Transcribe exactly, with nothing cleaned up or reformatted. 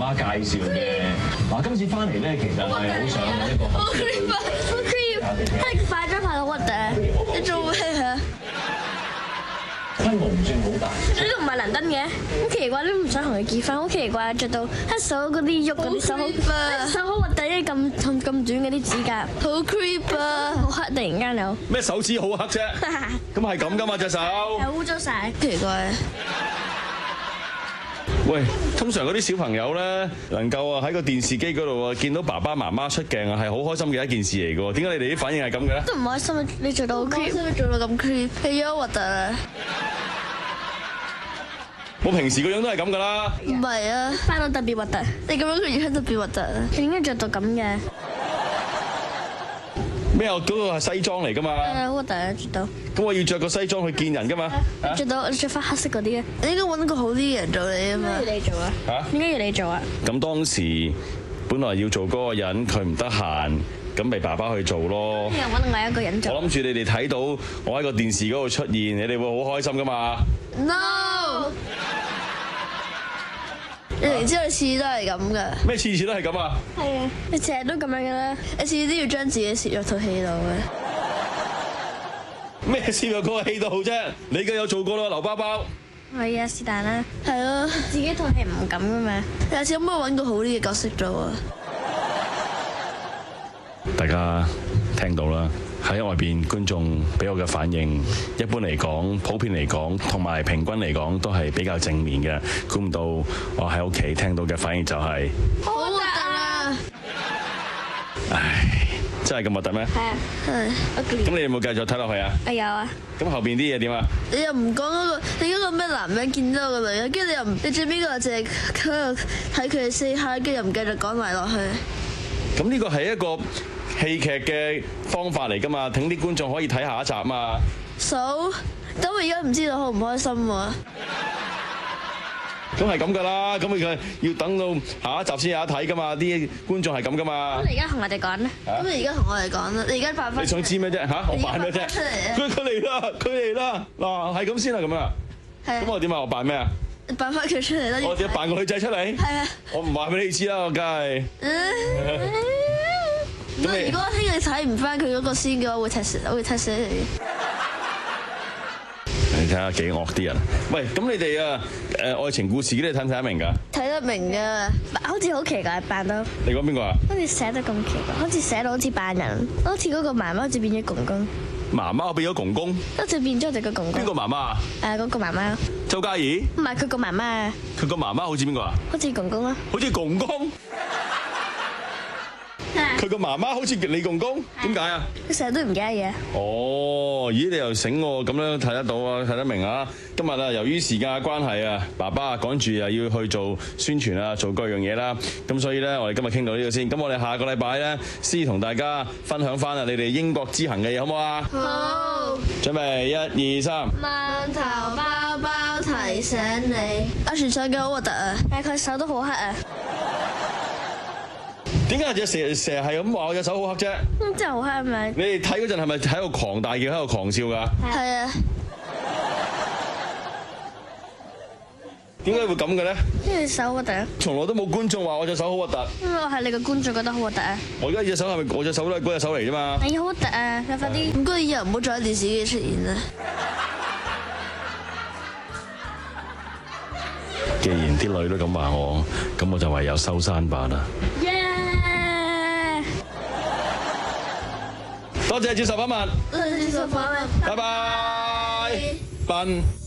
媽介紹嘅。嗱，今次翻嚟咧，其實係好想揾一個好 creep 啊！好 creep！你化妝化到核突，你做咩啊？ 規模唔算好大。 呢度唔係倫敦嘅，好奇怪，你唔想同佢結婚，好奇怪，着到黑手嗰啲喐嗰啲手好，手好核突，啲咁咁咁短嗰啲指甲，好 creep 啊！好黑，突然間有咩手指好黑啫？咁係咁噶嘛隻手？ 係污糟晒，奇怪。 喂，通常嗰啲小朋友咧，能夠啊喺個電視機嗰度啊見到爸爸媽媽出鏡啊，係好開心嘅一件事嚟嘅喎。點解你哋啲反應係咁嘅咧？ 都唔開心啊！你做到好 creep，做到咁 creep，係啊核突啊！ 我平時個樣都係咁噶啦。 唔係啊，翻到特別核突，你咁樣個樣特別核突啊！你點解着到咁嘅？ 咩啊？嗰個係西裝嚟噶嘛？ 係啊，好核突啊！着到。 咁我要着個西裝去見人噶嘛？ 着到你着翻黑色嗰啲嘅，你應該揾個好啲嘅人做你啊嘛。點解要你做啊？嚇？點解要你做啊？ 咁當時本來要做嗰個人，佢唔得閒，咁咪爸爸去做咯。 又揾另外一個人做。 我諗住你哋睇到我喺個電視嗰度出現，你哋會好開心噶嘛 ？No！ 你明知你次次都係咁噶。 咩次次都係咁啊？ 係啊，你成日都咁樣嘅啦，你次次都要將自己攝入套戲度嘅。 咩攝入嗰個戲度啫？你梗有做過啦，劉包包。 係啊，是但啦。係咯，自己套戲唔敢噶嘛。有次可唔可以揾個好啲嘅角色做啊？ 大家聽到啦，喺外邊觀眾俾我嘅反應，一般嚟講、普遍嚟講同埋平均嚟講都係比較正面嘅。估唔到我喺屋企聽到嘅反應就係、是、 好核突啊！ 唉，真係咁核突咩？ 係啊，係。 咁你有冇繼續睇落去啊？ 我有啊。 咁後邊啲嘢點啊？ 你又唔講嗰個，你嗰個咩男人見到個女人，跟住你又唔，你最尾嗰個淨係喺度睇佢 say hi，跟住又唔繼續講埋落去。 咁呢個係一個戲劇嘅方法嚟㗎嘛，等啲觀眾可以睇下一集嘛。 數，咁我而家唔知道好唔開心喎。 咁係咁㗎啦，咁佢要等到下一集先有得睇㗎嘛，啲觀眾係咁㗎嘛。 咁你而家同我哋講咧？咁你而家同我哋講啦，你而家扮翻。 你想知咩啫？嚇，我扮咩啫？佢佢嚟啦，佢嚟啦，嗱係咁先啦，咁啊。係。咁我點啊？我扮咩啊？ 你扮翻佢出嚟啦。 我點扮個女仔出嚟？係啊。我唔話俾你知啦，我梗係。 咁如果聽日睇唔翻佢嗰個先嘅話，會踢死，我會踢死你。 你睇下幾惡啲人。喂，咁你哋啊誒愛情故事，你睇唔睇得明㗎？睇得明㗎，好似好奇怪扮到。 你講邊個啊？好似寫得咁奇怪，好似寫到好似扮人，好似嗰個媽媽好似變咗公公。 媽媽變咗公公？好似變咗隻個公公。邊個媽媽啊？ 誒嗰個媽媽。 周嘉怡？ 唔係佢個媽媽。 佢個媽媽好似邊個啊？好似公公啊。 好似公公？佢個媽媽好似你公公，點解啊？ 佢成日都唔記得嘢。 哦，咦，你又醒我咁樣睇得到啊，睇得明啊！今日啊，由於時間嘅關係啊，爸爸啊趕住啊要去做宣傳啊，做各樣嘢啦，咁所以咧，我哋今日傾到呢度先。咁我哋下個禮拜咧，先同大家分享翻啊，你哋英國之行嘅嘢好唔好啊？好。準備一二三。 饅頭包包提醒你。阿全上嘅好核突啊！但係佢手都好黑啊！ 點解隻成成日係咁話我隻手好黑啫？ 嗯，真係好黑係咪？ 你哋睇嗰陣係咪喺度狂大叫，喺度狂笑㗎？ 係啊。 點解會咁嘅咧？ 因為手核突。從來都冇觀眾話我隻手好核突。 因為我係你個觀眾覺得好核突啊！ 我而家隻手係咪我隻手都係嗰隻手嚟啫嘛？ 你好核突啊！你快啲！唔該，以後唔好再喺電視機出現啦。 既然啲女都咁話我，咁我就唯有收山吧啦。多謝接受訪問， 多謝接受訪問， 拜拜，笨。